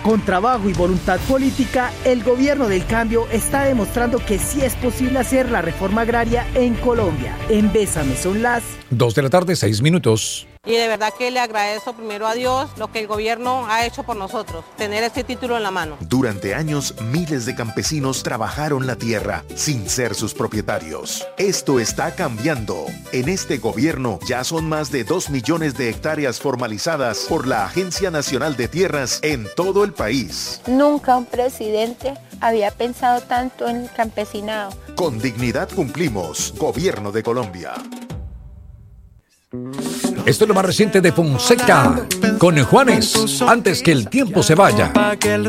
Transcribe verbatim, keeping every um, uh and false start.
Con trabajo y voluntad política, el gobierno del cambio está demostrando que sí es posible hacer la reforma agraria en Colombia. En Bésame son las dos de la tarde, seis minutos. Y de verdad que le agradezco primero a Dios lo que el gobierno ha hecho por nosotros, tener este título en la mano. Durante años, miles de campesinos trabajaron la tierra sin ser sus propietarios. Esto está cambiando. En este gobierno ya son más de dos millones de hectáreas formalizadas por la Agencia Nacional de Tierras en todo el país. Nunca un presidente había pensado tanto en el campesinado. Con dignidad cumplimos. Gobierno de Colombia. Esto es lo más reciente de Fonseca con Juanes, antes que el tiempo se vaya.